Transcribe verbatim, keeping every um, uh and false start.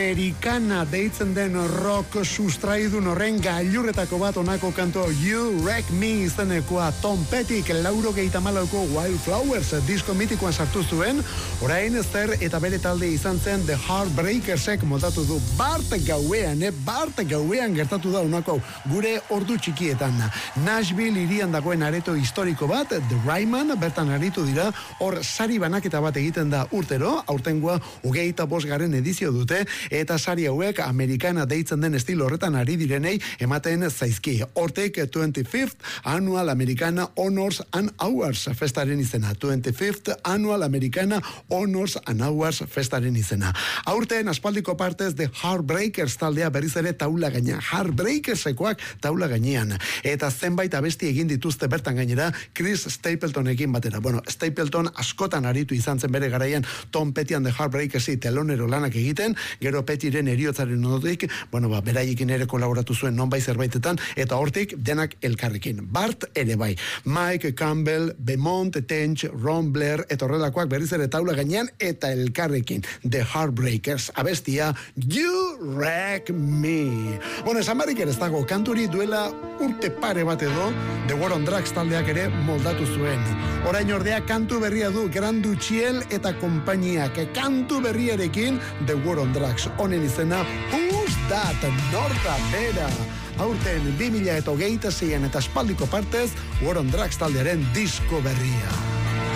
Americana deitzen den rock sustraidun horren gailurretako bat onako kanto You Wreck Me izenekoa Tom Petty lauro geita malauko Wildflowers disko mitikoan sartu zuen, orain zer eta bere talde izan zen The Heartbreakersek moldatu du Bart gauean, eh? Bart gauean gertatu da onako gure ordu txikietan. Nashville hirian dagoen areto historiko bat, The Ryman, bertan aritu dira, hor sari banaketa bat egiten da urtero, aurtengoa hogeita bosgarren edizio dute, eta sari hauek Americana deitzen den estilo horretan ari direnei ematen zaizki. Hortek twenty-fifth Annual Americana Honors and Awards festaren izena. twenty-fifth Annual Americana Honors and Awards festaren izena. Aurten aspaldiko partez The Heartbreakers taldea berriz ere taula gainean. Heartbreakersekoak taula gainean. Eta zenbait abesti egin dituzte bertan gainera Chris Stapletonekin batera. Bueno, Stapleton askotan aritu izan zen bere garaian Tom Petty and The Heartbreakersi telonero lanak egiten, gero Pettyren eriotzaren ondotik, bueno, ba, beraiekin ere kolaboratu zuen nonbait zerbaitetan, eta hortik denak elkarrekin. Bart ere bai. Mike Campbell, Beaumont, Tench, Ron Blair, eta horrelakoak berriz ere taula gainean, eta elkarrekin. The Heartbreakers, abestia You Wreck Me. Bueno, esan barrik ere ez dago, kanturi duela urte pare bat edo, The War on Drugs taldeak ere moldatu zuen. Orain ordea kantu berria du Grand Duchiel eta konpainiak. Kantu berriarekin The War on Drugs. Honen izena Who's That? Norta bera. Aurten bi mila hogeita zeian eta espaldiko partez War on Drugs taldearen disko berria.